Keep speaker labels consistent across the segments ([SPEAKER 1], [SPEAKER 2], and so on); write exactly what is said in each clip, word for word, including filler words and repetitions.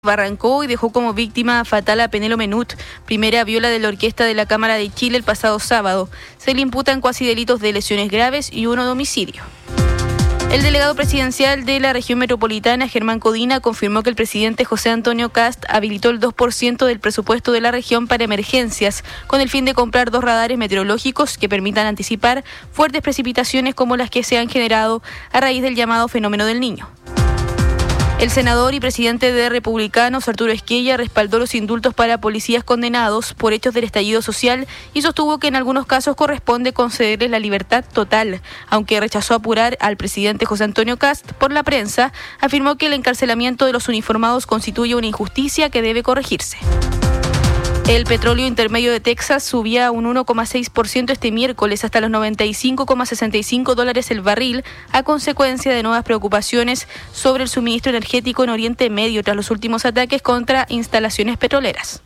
[SPEAKER 1] Barrancó y dejó como víctima fatal a Penélope Menut, primera viola de la Orquesta de la Cámara de Chile el pasado sábado. Se le imputan cuasi delitos de lesiones graves y uno de homicidio. El delegado presidencial de la región metropolitana, Germán Codina, confirmó que el presidente José Antonio Kast habilitó el dos por ciento del presupuesto de la región para emergencias, con el fin de comprar dos radares meteorológicos que permitan anticipar fuertes precipitaciones como las que se han generado a raíz del llamado fenómeno del Niño. El senador y presidente de Republicanos, Arturo Esquella, respaldó los indultos para policías condenados por hechos del estallido social y sostuvo que en algunos casos corresponde concederles la libertad total. Aunque rechazó apurar al presidente José Antonio Kast por la prensa, afirmó que el encarcelamiento de los uniformados constituye una injusticia que debe corregirse. El petróleo intermedio de Texas subía un uno coma seis por ciento este miércoles hasta los noventa y cinco coma sesenta y cinco dólares el barril a consecuencia de nuevas preocupaciones sobre el suministro energético en Oriente Medio tras los últimos ataques contra instalaciones petroleras.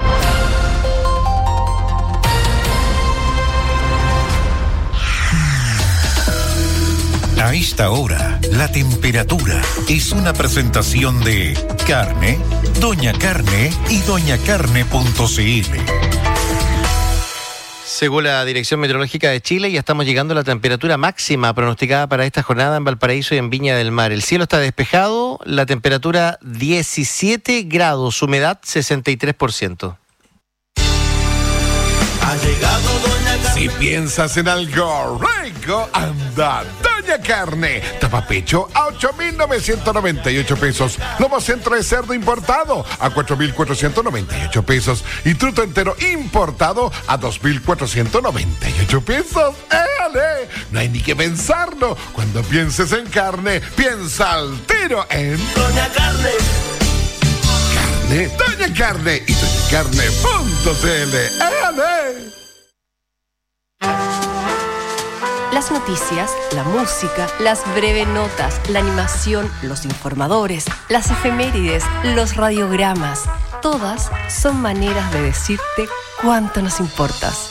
[SPEAKER 2] A esta hora, la temperatura es una presentación de Carne, Doña Carne y doña carne punto c l.
[SPEAKER 3] Según la Dirección Meteorológica de Chile, ya estamos llegando a la temperatura máxima pronosticada para esta jornada en Valparaíso y en Viña del Mar. El cielo está despejado, la temperatura diecisiete grados, humedad sesenta y tres por ciento.
[SPEAKER 4] Ha llegado Doña Carne.
[SPEAKER 5] Si piensas en algo rico, anda Doña Carne. Tapapecho a ocho mil novecientos noventa y ocho pesos. Lomo centro de cerdo importado a cuatro mil cuatrocientos noventa y ocho pesos. Y truto entero importado a dos mil cuatrocientos noventa y ocho pesos. ¡Éale! No hay ni que pensarlo. Cuando pienses en carne, piensa al tiro en
[SPEAKER 4] Doña Carne.
[SPEAKER 5] Carne, Doña Carne y doña carne punto c l. ¡Éale!
[SPEAKER 6] Las noticias, la música, las breves notas, la animación, los informadores, las efemérides, los radiogramas, todas son maneras de decirte cuánto nos importas.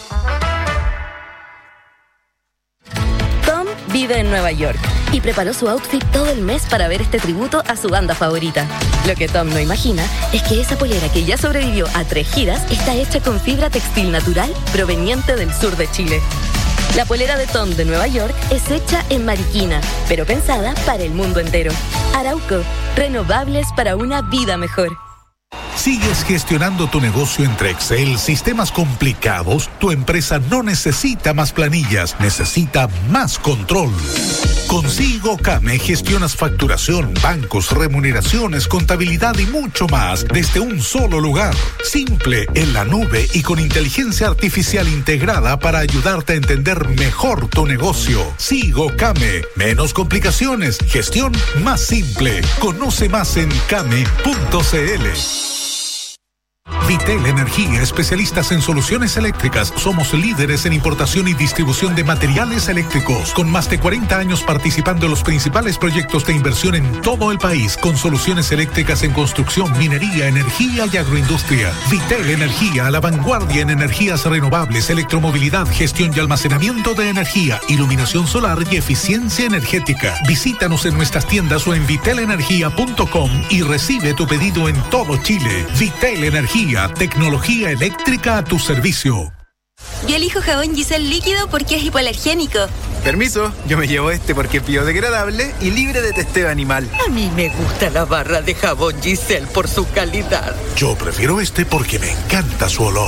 [SPEAKER 7] Tom vive en Nueva York y preparó su outfit todo el mes para ver este tributo a su banda favorita. Lo que Tom no imagina es que esa polera que ya sobrevivió a tres giras está hecha con fibra textil natural proveniente del sur de Chile. La polera de Tom de Nueva York es hecha en Mariquina, pero pensada para el mundo entero. Arauco, renovables para una vida mejor.
[SPEAKER 2] ¿Sigues gestionando tu negocio entre Excel, sistemas complicados? Tu empresa no necesita más planillas, necesita más control. Con SIGOCAME gestionas facturación, bancos, remuneraciones, contabilidad y mucho más desde un solo lugar. Simple, en la nube y con inteligencia artificial integrada para ayudarte a entender mejor tu negocio. SIGOCAME, menos complicaciones, gestión más simple. Conoce más en came punto c l. Vitel Energía, especialistas en soluciones eléctricas. Somos líderes en importación y distribución de materiales eléctricos, con más de cuarenta años participando en los principales proyectos de inversión en todo el país, con soluciones eléctricas en construcción, minería, energía y agroindustria. Vitel Energía, a la vanguardia en energías renovables, electromovilidad, gestión y almacenamiento de energía, iluminación solar y eficiencia energética. Visítanos en nuestras tiendas o en vitel energía punto com y recibe tu pedido en todo Chile. Vitel Energía, tecnología eléctrica a tu servicio.
[SPEAKER 8] Yo elijo jabón Giselle líquido porque es hipoalergénico.
[SPEAKER 9] Permiso, yo me llevo este porque es biodegradable y libre de testeo animal.
[SPEAKER 10] A mí me gusta la barra de jabón Giselle por su calidad.
[SPEAKER 2] Yo prefiero este porque me encanta su olor.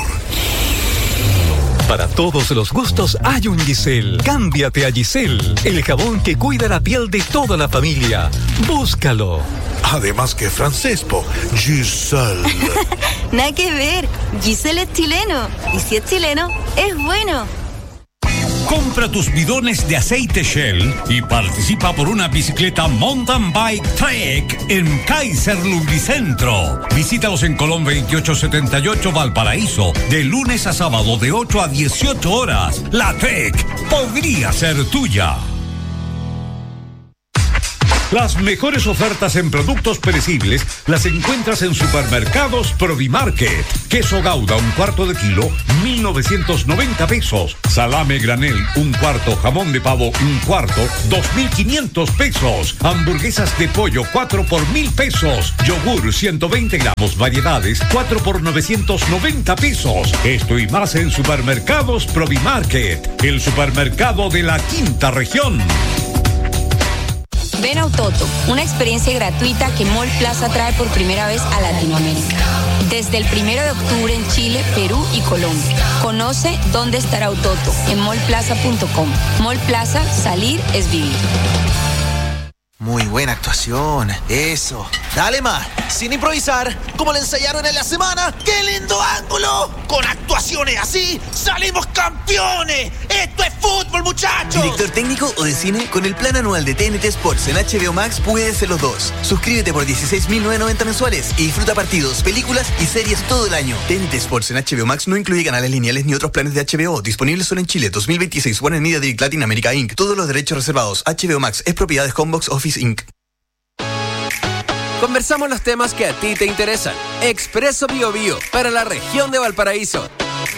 [SPEAKER 11] Para todos los gustos hay un Giselle. Cámbiate a Giselle, el jabón que cuida la piel de toda la familia. Búscalo.
[SPEAKER 2] Además que francés, po. Giselle.
[SPEAKER 8] Nada que ver. Giselle es chileno. Y si es chileno, es bueno.
[SPEAKER 12] Compra tus bidones de aceite Shell y participa por una bicicleta Mountain Bike Trek en Kaiser Lubricentro. Visítalos en Colón veintiocho setenta y ocho Valparaíso, de lunes a sábado de ocho a dieciocho horas. La Trek podría ser tuya. Las mejores ofertas en productos perecibles las encuentras en Supermercados Provimarket. Queso Gouda, un cuarto de kilo, mil novecientos noventa pesos. Salame granel, un cuarto. Jamón de pavo, un cuarto, dos mil quinientos pesos. Hamburguesas de pollo, cuatro por mil pesos. Yogur, ciento veinte gramos, variedades, cuatro por novecientos noventa pesos. Esto y más en Supermercados Provimarket, el supermercado de la quinta región.
[SPEAKER 13] Ven a Autoto, una experiencia gratuita que Mall Plaza trae por primera vez a Latinoamérica. Desde el primero de octubre en Chile, Perú y Colombia. Conoce dónde estará Autoto en mall plaza punto com. Mall Plaza, salir es vivir.
[SPEAKER 14] Muy buena actuación, eso. Dale más, sin improvisar, como le ensayaron en la semana. ¡Qué lindo ángulo! Con actuaciones así, ¡salimos campeones! ¡Esto es fútbol, muchachos!
[SPEAKER 15] Director técnico o de cine, con el plan anual de T N T Sports en H B O Max puedes ser los dos. Suscríbete por dieciséis mil novecientos noventa mensuales y disfruta partidos, películas y series todo el año. T N T Sports en H B O Max no incluye canales lineales ni otros planes de H B O. Disponibles solo en Chile. dos mil veintiséis. Warner Media Direct Latin America incorporated. Todos los derechos reservados. H B O Max es propiedad de Homebox Office incorporated.
[SPEAKER 16] Conversamos los temas que a ti te interesan. Expreso Bio Bio para la región de Valparaíso.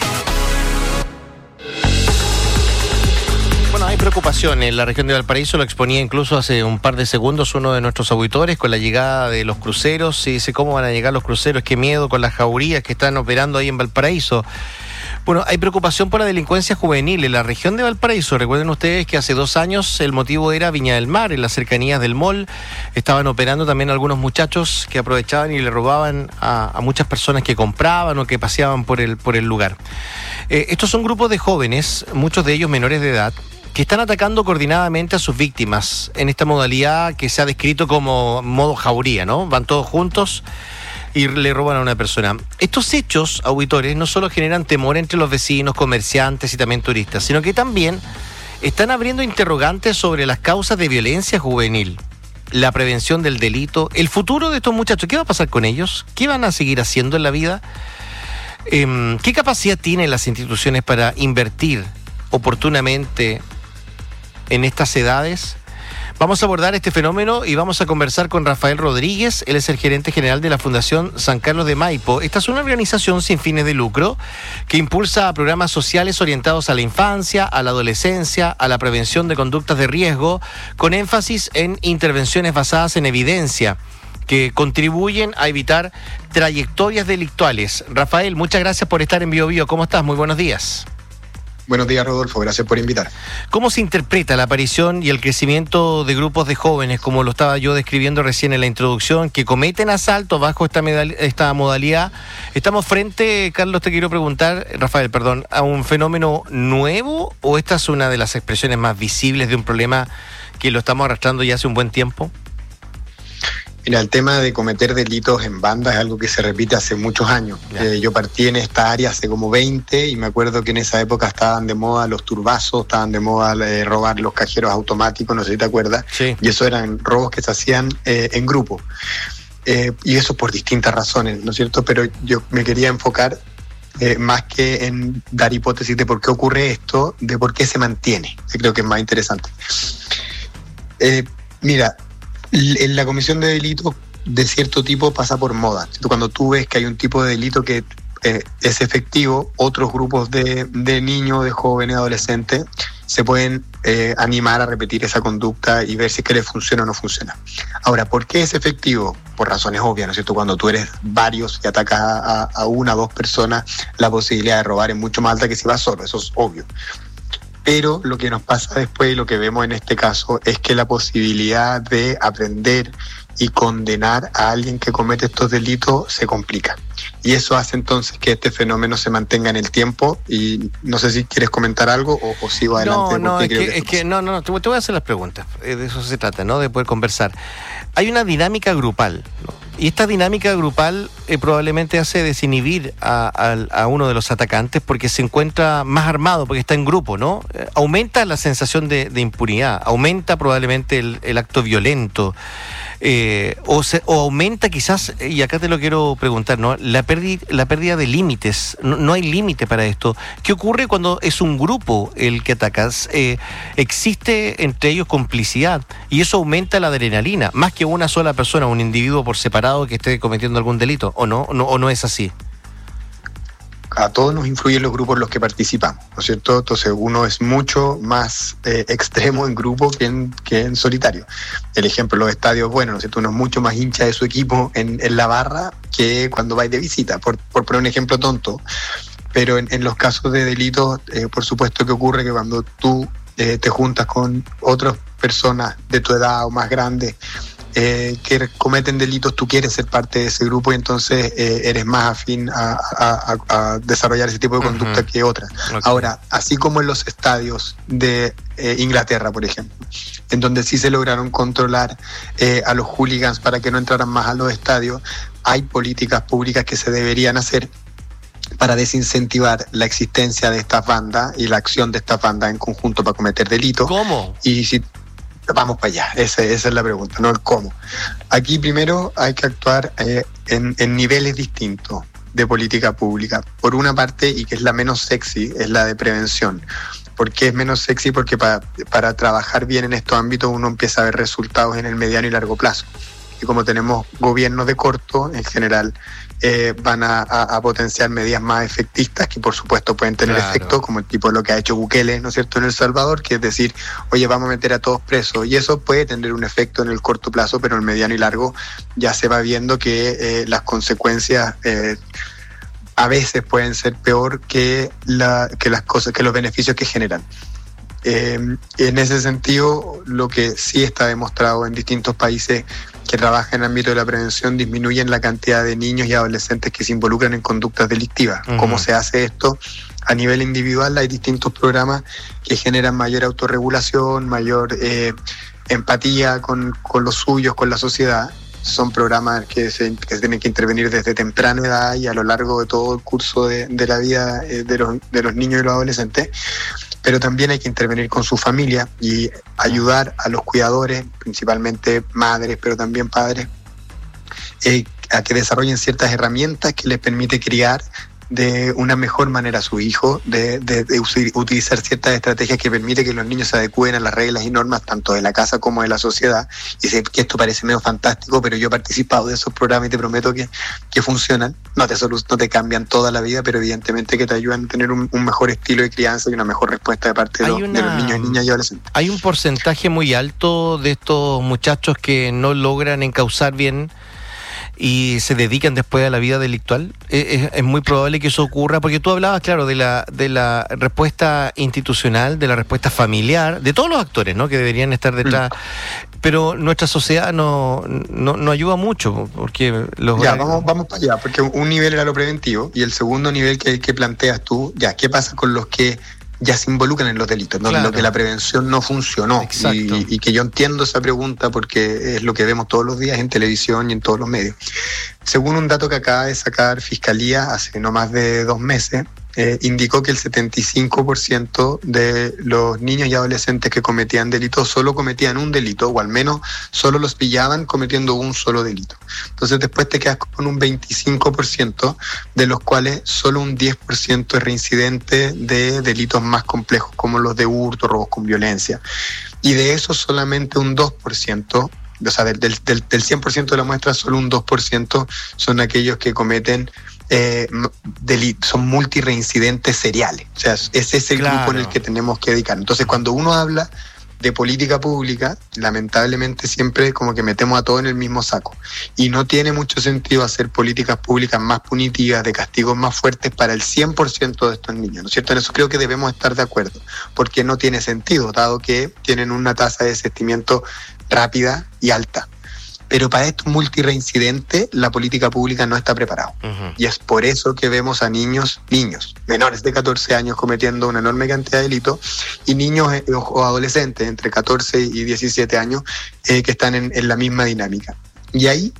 [SPEAKER 3] Bueno, hay preocupación en la región de Valparaíso, lo exponía incluso hace un par de segundos uno de nuestros auditores con la llegada de los cruceros. Y dice, ¿cómo van a llegar los cruceros? Qué miedo con las jaurías que están operando ahí en Valparaíso. Bueno, hay preocupación por la delincuencia juvenil en la región de Valparaíso. Recuerden ustedes que hace dos años el motivo era Viña del Mar, en las cercanías del mall. Estaban operando también algunos muchachos que aprovechaban y le robaban a, a muchas personas que compraban o que paseaban por el, por el lugar. Eh, estos son grupos de jóvenes, muchos de ellos menores de edad, que están atacando coordinadamente a sus víctimas en esta modalidad que se ha descrito como modo jauría, ¿no? Van todos juntos y le roban a una persona. Estos hechos, auditores, no solo generan temor entre los vecinos, comerciantes y también turistas, sino que también están abriendo interrogantes sobre las causas de violencia juvenil, la prevención del delito, el futuro de estos muchachos. ¿Qué va a pasar con ellos? ¿Qué van a seguir haciendo en la vida? Eh, ¿Qué capacidad tienen las instituciones para invertir oportunamente en estas edades? Vamos a abordar este fenómeno y vamos a conversar con Rafael Rodríguez. Él es el gerente general de la Fundación San Carlos de Maipo. Esta es una organización sin fines de lucro que impulsa programas sociales orientados a la infancia, a la adolescencia, a la prevención de conductas de riesgo, con énfasis en intervenciones basadas en evidencia que contribuyen a evitar trayectorias delictuales. Rafael, muchas gracias por estar en Bio Bio. ¿Cómo estás? Muy buenos días.
[SPEAKER 17] Buenos días, Rodolfo. Gracias por invitar.
[SPEAKER 3] ¿Cómo se interpreta la aparición y el crecimiento de grupos de jóvenes, como lo estaba yo describiendo recién en la introducción, que cometen asaltos bajo esta, medal- esta modalidad? ¿Estamos frente, Carlos, te quiero preguntar, Rafael, perdón, a un fenómeno nuevo o esta es una de las expresiones más visibles de un problema que lo estamos arrastrando ya hace un buen tiempo?
[SPEAKER 17] Mira, el tema de cometer delitos en banda es algo que se repite hace muchos años. Eh, yo partí en esta área hace como veinte y me acuerdo que en esa época estaban de moda los turbazos, estaban de moda eh, robar los cajeros automáticos, no sé si te acuerdas.
[SPEAKER 3] Sí.
[SPEAKER 17] Y eso eran robos que se hacían eh, en grupo. Eh, y eso por distintas razones, ¿no es cierto? Pero yo me quería enfocar eh, más que en dar hipótesis de por qué ocurre esto, de por qué se mantiene. Creo que es más interesante. Eh, mira, en la comisión de delitos de cierto tipo pasa por moda. Cuando tú ves que hay un tipo de delito que eh, es efectivo, otros grupos de, de niños, de jóvenes, adolescentes, se pueden eh, animar a repetir esa conducta y ver si es que les funciona o no funciona. Ahora, ¿por qué es efectivo? Por razones obvias, ¿no es cierto? Cuando tú eres varios y atacas a, a una o dos personas, la posibilidad de robar es mucho más alta que si vas solo, eso es obvio. Pero lo que nos pasa después y lo que vemos en este caso es que la posibilidad de aprender y condenar a alguien que comete estos delitos se complica. Y eso hace entonces que este fenómeno se mantenga en el tiempo. Y no sé si quieres comentar algo o, o sigo adelante.
[SPEAKER 3] No, no, es que,
[SPEAKER 17] que,
[SPEAKER 3] es que no, no, no, te, te voy a hacer las preguntas. De eso se trata, ¿no? De poder conversar. Hay una dinámica grupal, ¿no? Y esta dinámica grupal eh, probablemente hace desinhibir a, a, a uno de los atacantes porque se encuentra más armado, porque está en grupo, ¿no? Eh, aumenta la sensación de, de impunidad, aumenta probablemente el, el acto violento, eh, o, se, o aumenta quizás, y acá te lo quiero preguntar, ¿no? La pérdida, la pérdida de límites, no, no hay límite para esto. ¿Qué ocurre cuando es un grupo el que atacas? Eh, existe entre ellos complicidad y eso aumenta la adrenalina, más que una sola persona, un individuo por separado que esté cometiendo algún delito, ¿o no? ¿No, o no es así?
[SPEAKER 17] A todos nos influyen los grupos en los que participamos, ¿no es cierto? Entonces uno es mucho más eh, extremo en grupo que en, que en solitario. El ejemplo, los estadios, bueno, ¿no es cierto? Uno es mucho más hincha de su equipo en, en la barra que cuando vais de visita, por, por poner un ejemplo tonto. Pero en, en los casos de delitos, eh, por supuesto que ocurre que cuando tú eh, te juntas con otras personas de tu edad o más grandes, Eh, que cometen delitos, tú quieres ser parte de ese grupo y entonces eh, eres más afín a, a, a, a desarrollar ese tipo de conducta uh-huh. que otras. Okay. Ahora, así como en los estadios de eh, Inglaterra, por ejemplo, en donde sí se lograron controlar eh, a los hooligans para que no entraran más a los estadios, hay políticas públicas que se deberían hacer para desincentivar la existencia de estas bandas y la acción de estas bandas en conjunto para cometer delitos.
[SPEAKER 3] ¿Cómo?
[SPEAKER 17] Y si vamos para allá, esa, esa es la pregunta, no el cómo. Aquí primero hay que actuar eh, en, en niveles distintos de política pública. Por una parte, y que es la menos sexy, es la de prevención. ¿Por qué es menos sexy? Porque para, para trabajar bien en estos ámbitos uno empieza a ver resultados en el mediano y largo plazo. Y como tenemos gobiernos de corto, en general eh, van a, a, a potenciar medidas más efectistas que por supuesto pueden tener claro. efecto, como el tipo de lo que ha hecho Bukele, ¿no es cierto?, en El Salvador, que es decir, oye, vamos a meter a todos presos, y eso puede tener un efecto en el corto plazo, pero en el mediano y largo ya se va viendo que eh, las consecuencias eh, a veces pueden ser peor que, la, que las cosas, que los beneficios que generan. Eh, en ese sentido, lo que sí está demostrado en distintos países que trabajan en el ámbito de la prevención disminuyen la cantidad de niños y adolescentes que se involucran en conductas delictivas. Uh-huh. ¿Cómo se hace esto? A nivel individual hay distintos programas que generan mayor autorregulación, mayor eh, empatía con, con los suyos, con la sociedad. Son programas que se, que se tienen que intervenir desde temprana edad y a lo largo de todo el curso de, de la vida eh, de, los, de los niños y los adolescentes. Pero también hay que intervenir con su familia y ayudar a los cuidadores, principalmente madres, pero también padres, eh, a que desarrollen ciertas herramientas que les permite criar de una mejor manera a su hijo, de, de, de utilizar ciertas estrategias que permiten que los niños se adecúen a las reglas y normas tanto de la casa como de la sociedad. Y sé que esto parece medio fantástico, pero yo he participado de esos programas y te prometo que, que funcionan. No te, no te cambian toda la vida, pero evidentemente que te ayudan a tener un, un mejor estilo de crianza y una mejor respuesta de parte de, los, una, de los niños, niñas y adolescentes.
[SPEAKER 3] Hay un porcentaje muy alto de estos muchachos que no logran encauzar bien y se dedican después a la vida delictual. Es, es muy probable que eso ocurra, porque tú hablabas, claro, de la de la respuesta institucional, de la respuesta familiar, de todos los actores, ¿no?, que deberían estar detrás, mm. pero nuestra sociedad no, no, no ayuda mucho, porque los...
[SPEAKER 17] Ya, vamos, vamos para allá, porque un nivel era lo preventivo, y el segundo nivel que, que planteas tú, ya, ¿qué pasa con los que ya se involucran en los delitos, ¿no? Claro. Lo que la prevención no funcionó. Y, y que yo entiendo esa pregunta porque es lo que vemos todos los días en televisión y en todos los medios. Según un dato que acaba de sacar Fiscalía hace no más de dos meses, eh, indicó que el setenta y cinco por ciento de los niños y adolescentes que cometían delitos solo cometían un delito, o al menos solo los pillaban cometiendo un solo delito. Entonces después te quedas con un veinticinco por ciento, de los cuales solo un diez por ciento es reincidente de delitos más complejos como los de hurto, robos con violencia. Y de eso solamente un dos por ciento, o sea, del, del, del cien por ciento de la muestra, solo un dos por ciento son aquellos que cometen Eh, delitos, son multireincidentes seriales. O sea, ese es el claro. grupo en el que tenemos que dedicar. Entonces, cuando uno habla de política pública, lamentablemente siempre como que metemos a todo en el mismo saco. Y no tiene mucho sentido hacer políticas públicas más punitivas, de castigos más fuertes para el cien por ciento de estos niños, ¿no es cierto? En eso creo que debemos estar de acuerdo, porque no tiene sentido, dado que tienen una tasa de desistimiento rápida y alta. Pero para estos multireincidentes la política pública no está preparada. Uh-huh. Y es por eso que vemos a niños, niños menores de catorce años cometiendo una enorme cantidad de delitos, y niños eh, o adolescentes entre catorce y diecisiete años eh, que están en, en la misma dinámica. Y ahí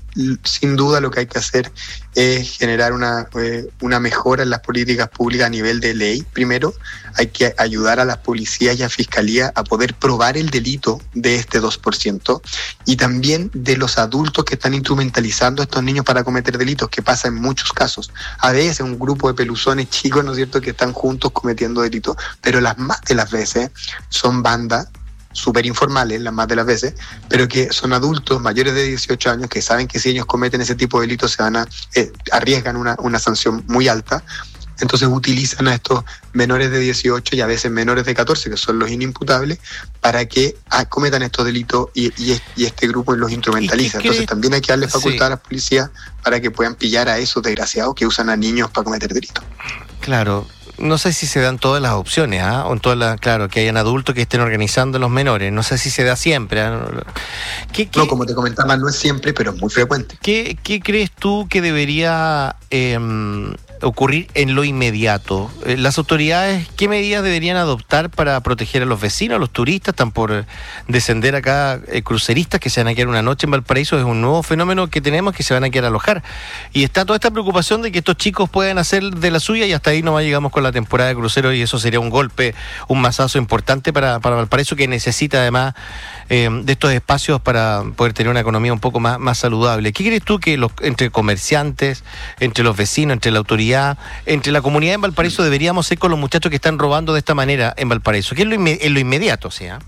[SPEAKER 17] sin duda lo que hay que hacer es generar una, eh, una mejora en las políticas públicas a nivel de ley. Primero, hay que ayudar a las policías y a Fiscalía a poder probar el delito de este dos por ciento y también de los adultos que están instrumentalizando a estos niños para cometer delitos, que pasa en muchos casos. A veces un grupo de peluzones chicos, ¿no es cierto?, que están juntos cometiendo delitos, pero las más de las veces son bandas súper informales, las más de las veces, pero que son adultos mayores de dieciocho años que saben que si ellos cometen ese tipo de delitos se van a, eh, arriesgan una, una sanción muy alta. Entonces utilizan a estos menores de dieciocho y a veces menores de catorce, que son los inimputables, para que ah, cometan estos delitos y, y, y este grupo los instrumentaliza. Entonces también hay que darle facultad sí. a las policías para que puedan pillar a esos desgraciados que usan a niños para cometer delitos.
[SPEAKER 3] Claro. No sé si se dan todas las opciones, ¿ah? ¿eh? O en todas las, claro, que hayan adultos que estén organizando a los menores. No sé si se da siempre. ¿eh?
[SPEAKER 17] ¿Qué, qué, no, como te comentaba, no es siempre, pero es muy frecuente.
[SPEAKER 3] ¿Qué, qué crees tú que debería eh, ocurrir en lo inmediato? Las autoridades, ¿qué medidas deberían adoptar para proteger a los vecinos, a los turistas? Están por descender acá eh, cruceristas que se van a quedar una noche en Valparaíso. Es un nuevo fenómeno que tenemos, que se van a quedar a alojar. Y está toda esta preocupación de que estos chicos puedan hacer de la suya y hasta ahí nomás llegamos con la temporada de cruceros y eso sería un golpe, un mazazo importante para, para Valparaíso, que necesita además eh, de estos espacios para poder tener una economía un poco más, más saludable. ¿Qué crees tú que los, entre comerciantes, entre los vecinos, entre la autoridad, entre la comunidad en Valparaíso deberíamos hacer con los muchachos que están robando de esta manera en Valparaíso? ¿Qué es lo, inme- en lo inmediato, o sea?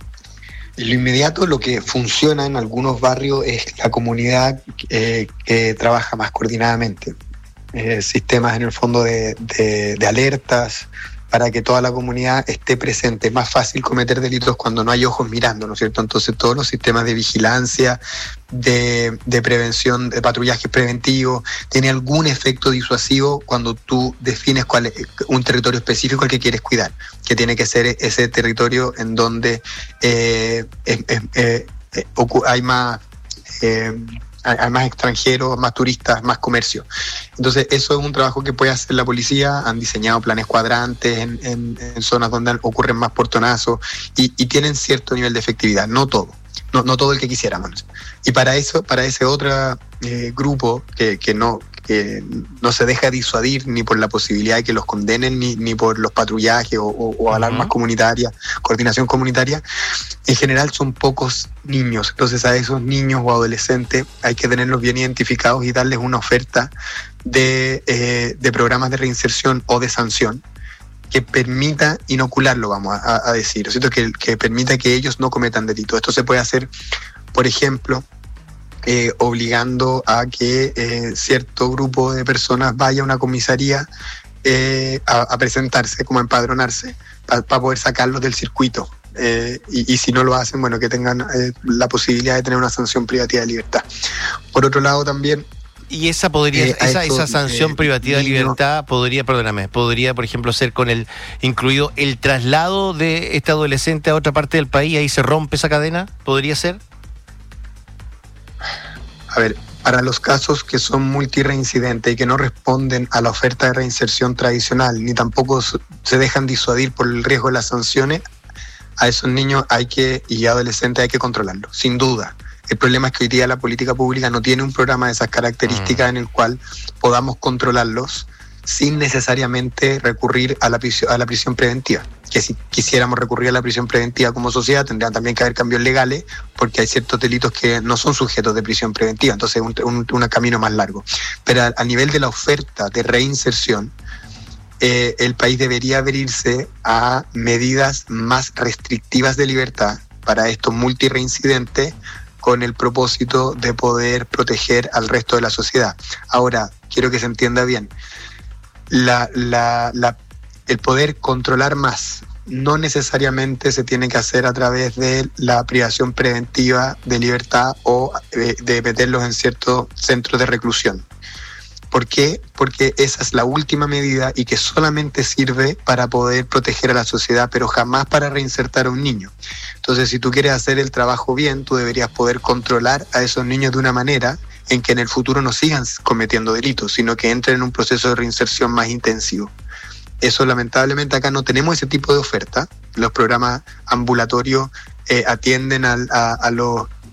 [SPEAKER 17] En lo inmediato, lo que funciona en algunos barrios es la comunidad eh, que trabaja más coordinadamente. Eh, sistemas en el fondo de, de, de alertas para que toda la comunidad esté presente. Es más fácil cometer delitos cuando no hay ojos mirando, ¿no es cierto? Entonces todos los sistemas de vigilancia, de, de prevención, de patrullaje preventivo, tiene algún efecto disuasivo cuando tú defines cuál es un territorio específico al que quieres cuidar, que tiene que ser ese territorio en donde eh, eh, eh, eh, hay más... Eh, hay más extranjeros, más turistas, más comercio. Entonces eso es un trabajo que puede hacer la policía. Han diseñado planes cuadrantes en, en, en zonas donde ocurren más portonazos y, y tienen cierto nivel de efectividad, no todo, no, no todo el que quisiéramos. Y para eso, para ese otro eh, grupo que, que no que no se deja disuadir ni por la posibilidad de que los condenen, ni, ni por los patrullajes o, o, o alarmas uh-huh. comunitarias, coordinación comunitaria, en general son pocos niños. Entonces a esos niños o adolescentes hay que tenerlos bien identificados y darles una oferta de, eh, de programas de reinserción o de sanción que permita inocularlo, vamos a, a decir, ¿cierto? Que, que permita que ellos no cometan delitos. Esto se puede hacer, por ejemplo, Eh, obligando a que eh, cierto grupo de personas vaya a una comisaría eh, a, a presentarse, como a empadronarse, para pa poder sacarlos del circuito. Eh, y, y si no lo hacen, bueno, que tengan eh, la posibilidad de tener una sanción privativa de libertad. Por otro lado, también...
[SPEAKER 3] Y esa podría, eh, esa, estos, esa sanción eh, privativa de libertad podría, perdóname, podría, por ejemplo, ser con el incluido el traslado de este adolescente a otra parte del país, ahí se rompe esa cadena, ¿podría ser?
[SPEAKER 17] A ver, para los casos que son multireincidentes y que no responden a la oferta de reinserción tradicional, ni tampoco se dejan disuadir por el riesgo de las sanciones, a esos niños hay que y adolescentes hay que controlarlos, sin duda. El problema es que hoy día la política pública no tiene un programa de esas características mm. en el cual podamos controlarlos sin necesariamente recurrir a la prisión, a la prisión preventiva. Que si quisiéramos recurrir a la prisión preventiva como sociedad, tendrían también que haber cambios legales, porque hay ciertos delitos que no son sujetos de prisión preventiva, entonces es un, un, un camino más largo. Pero a, a nivel de la oferta de reinserción, eh, el país debería abrirse a medidas más restrictivas de libertad para estos multireincidentes, con el propósito de poder proteger al resto de la sociedad. Ahora, quiero que se entienda bien, La, la, la, el poder controlar más no necesariamente se tiene que hacer a través de la privación preventiva de libertad o de, de meterlos en ciertos centros de reclusión. ¿Por qué? Porque esa es la última medida y que solamente sirve para poder proteger a la sociedad, pero jamás para reinsertar a un niño. Entonces, si tú quieres hacer el trabajo bien, tú deberías poder controlar a esos niños de una manera en que en el futuro no sigan cometiendo delitos, sino que entren en un proceso de reinserción más intensivo. Eso, lamentablemente, acá no tenemos ese tipo de oferta. Los programas ambulatorios eh, atienden a, a, a, los,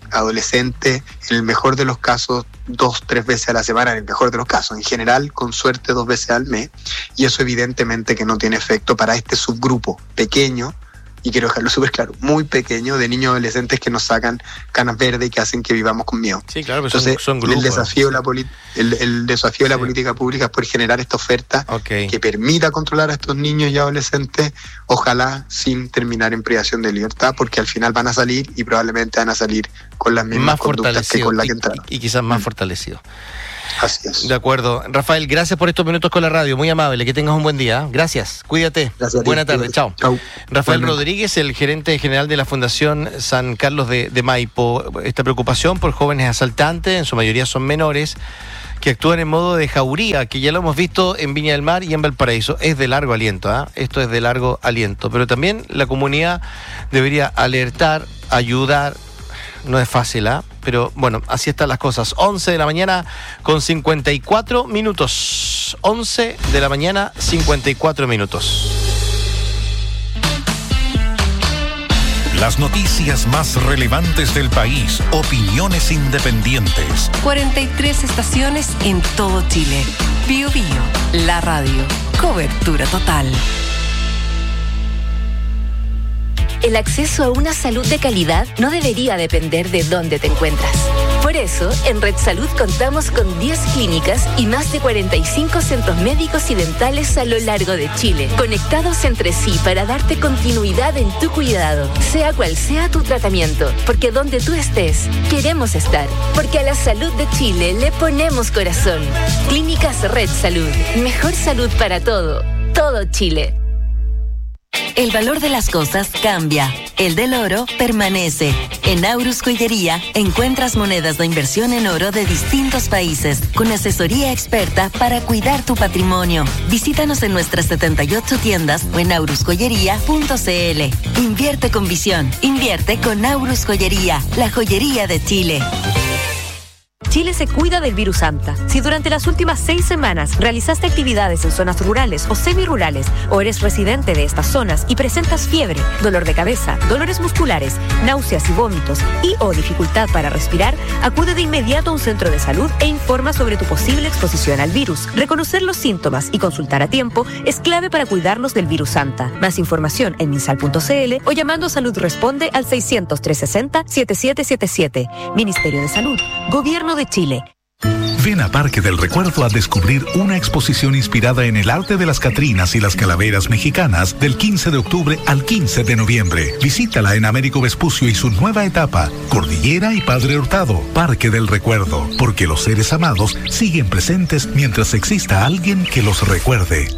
[SPEAKER 17] adolescente, en el mejor de los casos, dos, tres veces a la semana, en el mejor de los casos. En general, con suerte, dos veces al mes. Y eso evidentemente que no tiene efecto para este subgrupo pequeño, y quiero dejarlo súper claro, muy pequeño, de niños adolescentes que nos sacan canas verdes y que hacen que vivamos con miedo.
[SPEAKER 3] Sí, claro, pero
[SPEAKER 17] Entonces,
[SPEAKER 3] son, son grupos.
[SPEAKER 17] El desafío,
[SPEAKER 3] sí.
[SPEAKER 17] de, la el, el desafío de la
[SPEAKER 3] sí.
[SPEAKER 17] política pública es poder generar esta oferta
[SPEAKER 3] okay.
[SPEAKER 17] que permita controlar a estos niños y adolescentes, ojalá sin terminar en privación de libertad, porque al final van a salir y probablemente van a salir con las mismas
[SPEAKER 3] más
[SPEAKER 17] conductas que con las que entraron.
[SPEAKER 3] Y, y quizás más mm. fortalecidos.
[SPEAKER 17] Así es.
[SPEAKER 3] De acuerdo. Rafael, gracias por estos minutos con la radio. Muy amable. Que tengas un buen día. Gracias. Cuídate.
[SPEAKER 17] Gracias.
[SPEAKER 3] Buena tarde. Chao.
[SPEAKER 17] Chao.
[SPEAKER 3] Rafael
[SPEAKER 17] Bueno.
[SPEAKER 3] Rodríguez, el gerente general de la Fundación San Carlos de, de Maipo. Esta preocupación por jóvenes asaltantes, en su mayoría son menores, que actúan en modo de jauría, que ya lo hemos visto en Viña del Mar y en Valparaíso. Es de largo aliento, ¿eh? Esto es de largo aliento. Pero también la comunidad debería alertar, ayudar. No es fácil, ¿ah? ¿eh? Pero bueno, así están las cosas. once de la mañana con cincuenta y cuatro minutos. once de la mañana, cincuenta y cuatro minutos.
[SPEAKER 2] Las noticias más relevantes del país, opiniones independientes.
[SPEAKER 6] cuarenta y tres estaciones en todo Chile. Bio Bio, la radio. Cobertura total.
[SPEAKER 7] El acceso a una salud de calidad no debería depender de dónde te encuentras. Por eso, en Red Salud contamos con diez clínicas y más de cuarenta y cinco centros médicos y dentales a lo largo de Chile, conectados entre sí para darte continuidad en tu cuidado, sea cual sea tu tratamiento, porque donde tú estés, queremos estar, porque a la salud de Chile le ponemos corazón. Clínicas Red Salud, mejor salud para todo, todo Chile.
[SPEAKER 18] El valor de las cosas cambia. El del oro permanece. En Aurus Joyería encuentras monedas de inversión en oro de distintos países, con asesoría experta para cuidar tu patrimonio. Visítanos en nuestras setenta y ocho tiendas o en aurus joyería punto c l. Invierte con visión. Invierte con Aurus Joyería, la joyería de Chile.
[SPEAKER 19] Chile se cuida del virus Anta. Si durante las últimas seis semanas realizaste actividades en zonas rurales o semirurales o eres residente de estas zonas y presentas fiebre, dolor de cabeza, dolores musculares, náuseas y vómitos y o dificultad para respirar, acude de inmediato a un centro de salud e informa sobre tu posible exposición al virus. Reconocer los síntomas y consultar a tiempo es clave para cuidarnos del virus Anta. Más información en minsal punto c l o llamando a Salud Responde al seiscientos, trescientos sesenta, setenta y siete setenta y siete. Ministerio de Salud, Gobierno de Chile.
[SPEAKER 2] Ven a Parque del Recuerdo a descubrir una exposición inspirada en el arte de las Catrinas y las calaveras mexicanas del quince de octubre al quince de noviembre. Visítala en Américo Vespucio y su nueva etapa, Cordillera y Padre Hurtado. Parque del Recuerdo, porque los seres amados siguen presentes mientras exista alguien que los recuerde.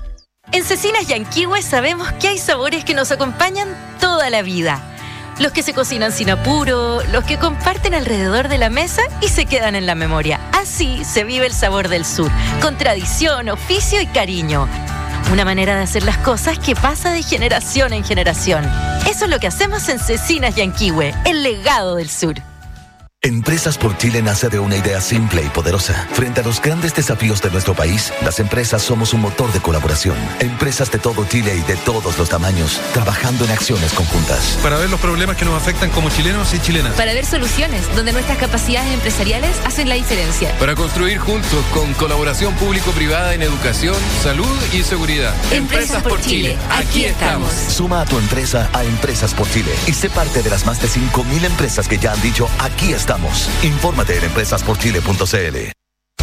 [SPEAKER 19] En Cecinas Yanquihue sabemos que hay sabores que nos acompañan toda la vida. Los que se cocinan sin apuro, los que comparten alrededor de la mesa y se quedan en la memoria. Así se vive el sabor del sur, con tradición, oficio y cariño. Una manera de hacer las cosas que pasa de generación en generación. Eso es lo que hacemos en Cecinas Yanquihue, el legado del sur.
[SPEAKER 20] Empresas por Chile nace de una idea simple y poderosa. Frente a los grandes desafíos de nuestro país, las empresas somos un motor de colaboración. Empresas de todo Chile y de todos los tamaños, trabajando en acciones conjuntas.
[SPEAKER 9] Para ver los problemas que nos afectan como chilenos y chilenas.
[SPEAKER 21] Para ver soluciones donde nuestras capacidades empresariales hacen la diferencia.
[SPEAKER 16] Para construir juntos con colaboración público-privada en educación, salud y seguridad.
[SPEAKER 21] Empresas, Empresas por, por Chile, aquí estamos.
[SPEAKER 20] Suma a tu empresa a Empresas por Chile y sé parte de las más de cinco mil empresas que ya han dicho aquí estamos. Infórmate en empresas por chile punto c l.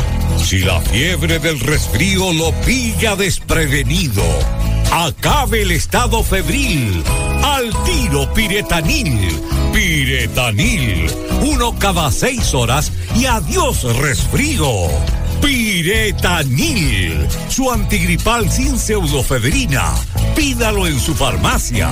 [SPEAKER 12] Si la fiebre del resfrío lo pilla desprevenido, acabe el estado febril. Al tiro Piretanil. Piretanil. Uno cada seis horas y adiós resfrío. Piretanil. Su antigripal sin pseudofedrina. Pídalo en su farmacia.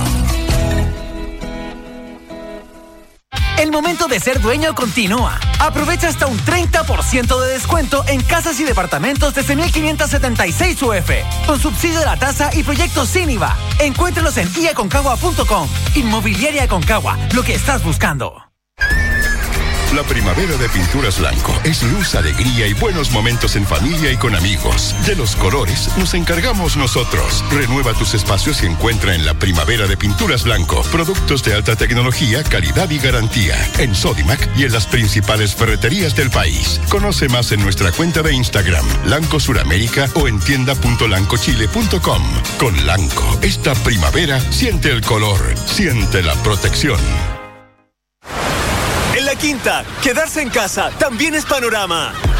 [SPEAKER 22] El momento de ser dueño continúa. Aprovecha hasta un treinta por ciento de descuento en casas y departamentos desde mil quinientos setenta y seis U F, con subsidio de la tasa y proyectos sin I V A. Encuéntralos en i aconcagua punto com. Inmobiliaria Aconcagua, lo que estás buscando.
[SPEAKER 1] La primavera de Pinturas Blanco es luz, alegría y buenos momentos en familia y con amigos. De los colores nos encargamos nosotros. Renueva tus espacios y encuentra en la primavera de Pinturas Blanco productos de alta tecnología, calidad y garantía. En Sodimac y en las principales ferreterías del país. Conoce más en nuestra cuenta de Instagram, Lanco Suramérica, o en tienda punto lancochile punto com. Con Lanco, esta primavera siente el color, siente la protección.
[SPEAKER 4] En La Quinta, quedarse en casa también es panorama.